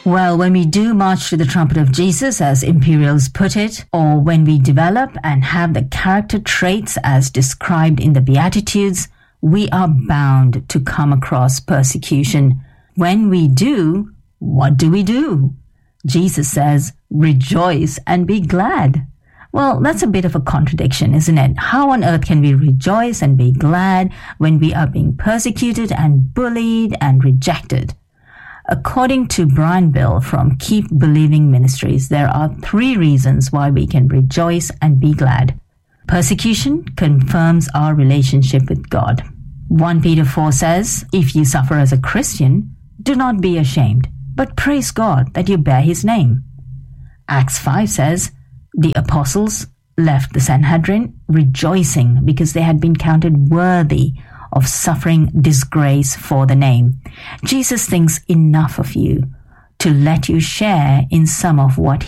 Well, when we do march to the trumpet of Jesus, as Imperials put it, or when we develop and have the character traits as described in the Beatitudes, we are bound to come across persecution. When we do, what do? Jesus says, rejoice and be glad. Well, that's a bit of a contradiction, isn't it? How on earth can we rejoice and be glad when we are being persecuted and bullied and rejected? According to Brian Bill from Keep Believing Ministries, there are 3 reasons why we can rejoice and be glad. Persecution confirms our relationship with God. 1 Peter 4 says, if you suffer as a Christian, do not be ashamed, but praise God that you bear his name. Acts 5 says, the apostles left the Sanhedrin rejoicing because they had been counted worthy of suffering disgrace for the name. Jesus thinks enough of you to let you share in some of what